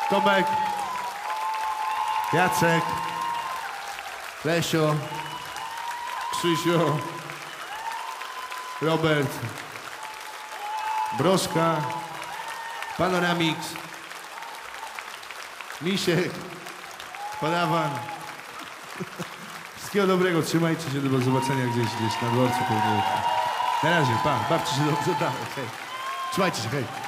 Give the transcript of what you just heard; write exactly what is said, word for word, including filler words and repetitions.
Tomek, Jacek, Lesio, Krzysiu, Robert, Broszka, Panoramix, Misiek, Padawan. Wszystkiego dobrego, trzymajcie się, do zobaczenia gdzieś, gdzieś na dworcu pewnie. Na razie, pa, bawcie się dobrze, dalej, hej. Trzymajcie się, hej.